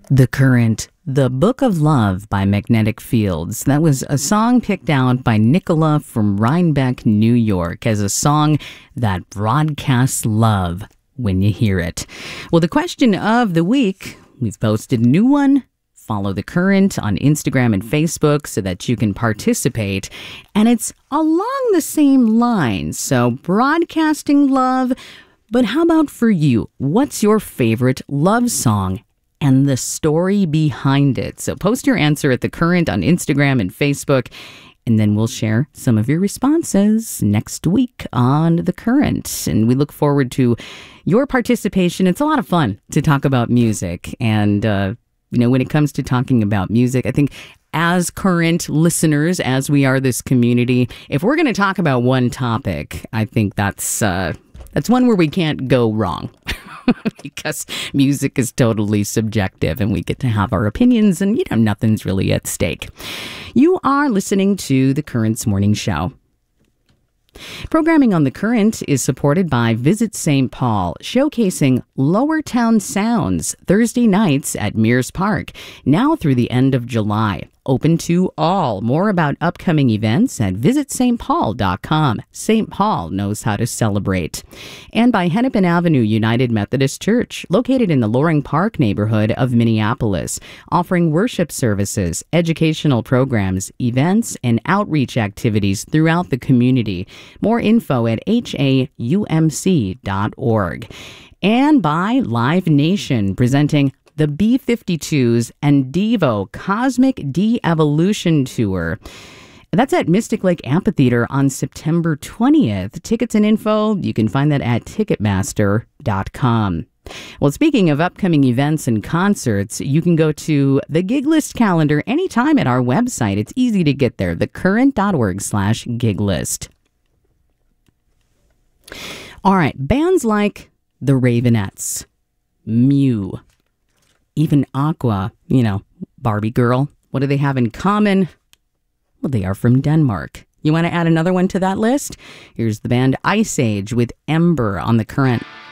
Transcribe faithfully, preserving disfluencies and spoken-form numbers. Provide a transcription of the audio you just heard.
The Current, The Book of Love by Magnetic Fields. That was a song picked out by Nicola from Rhinebeck, New York, as a song that broadcasts love when you hear it. Well, the question of the week, we've posted a new one. Follow The Current on Instagram and Facebook so that you can participate. And it's along the same lines. So broadcasting love. But how about for you? What's your favorite love song and the story behind it? So post your answer at The Current on Instagram and Facebook, and then we'll share some of your responses next week on The Current. And we look forward to your participation. It's a lot of fun to talk about music. And, uh, you know, when it comes to talking about music, I think as current listeners, as we are this community, if we're going to talk about one topic, I think that's, uh, that's one where we can't go wrong. Because music is totally subjective and we get to have our opinions and, you know, nothing's really at stake. You are listening to The Current's Morning Show. Programming on The Current is supported by Visit Saint Paul, showcasing Lower Town sounds Thursday nights at Mears Park, now through the end of July. Open to all. More about upcoming events at visit st paul dot com. Saint Paul knows how to celebrate. And by Hennepin Avenue United Methodist Church, located in the Loring Park neighborhood of Minneapolis, offering worship services, educational programs, events, and outreach activities throughout the community. More info at h a u m c dot org. And by Live Nation, presenting the B fifty-twos and Devo Cosmic De-Evolution Tour. That's at Mystic Lake Amphitheater on September twentieth. Tickets and info, you can find that at ticketmaster dot com. Well, speaking of upcoming events and concerts, you can go to the gig list calendar anytime at our website. It's easy to get there, thecurrent.org slash gig list. All right, bands like the Ravenettes, Mew, even Aqua, you know, Barbie Girl. What do they have in common? Well, they are from Denmark. You want to add another one to that list? Here's the band Ice Age with Ember on The Current.